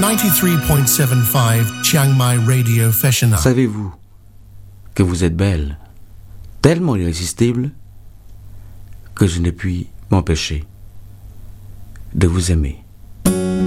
93.75 Chiang Mai Radio Festina. Savez-vous que vous êtes belle, tellement irrésistible, que je ne puis m'empêcher de vous aimer.